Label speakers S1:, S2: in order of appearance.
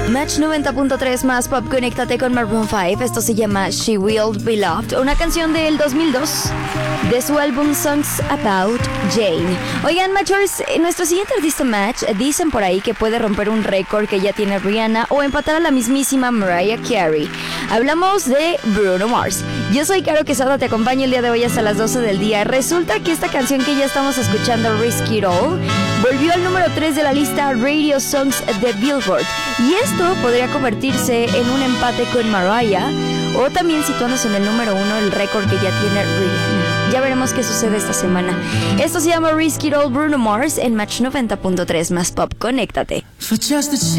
S1: Match 90.3 más pop, conéctate con Maroon 5. Esto se llama She Will Be Loved, una canción del 2002 de su álbum Songs About Jane. Oigan, Matchers, nuestro siguiente artista Match dicen por ahí que puede romper un récord que ya tiene Rihanna o empatar a la mismísima Mariah Carey. Hablamos de Bruno Mars. Yo soy Caro Quesada, te acompaño el día de hoy hasta las 12 del día. Resulta que esta canción que ya estamos escuchando, Risk It All, volvió al número 3 de la lista Radio Songs de Billboard. Y esto podría convertirse en un empate con Mariah o también situándose en el número 1 el récord que ya tiene Rihanna. Ya veremos qué sucede esta semana. Esto se llama Risk It All, Bruno Mars en Match 90.3 más pop. Conéctate.